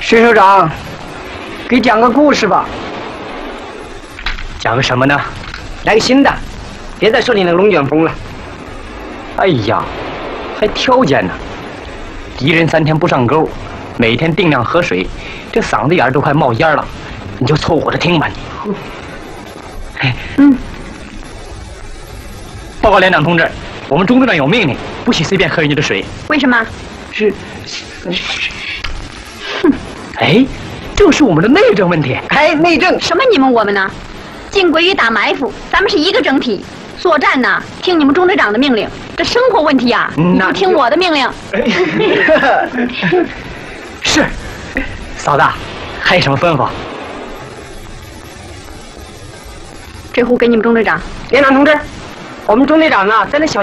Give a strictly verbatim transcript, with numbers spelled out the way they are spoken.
徐首长，给讲个故事吧。 讲个什么呢？ 来个新的，别再说你那个龙卷风了。 哎呀，还条件呢！一人三天不上钩，每天定量喝水，这嗓子眼儿都快冒烟了，你就凑合着听吧你。哎， 嗯。 报告连长同志，我们中队长有命令，不许随便喝人家的水。 为什么？ 是。哼。哎，这是我们的内政问题。 哎，内政什么你们我们呢？进鬼与打埋伏，咱们是一个整体。作战呢，听你们中队长的命令。这生活问题啊，你不听我的命令。 是，嫂子，还有什么吩咐？ 这壶给你们中队长。 连长同志，我们中队长呢，在那小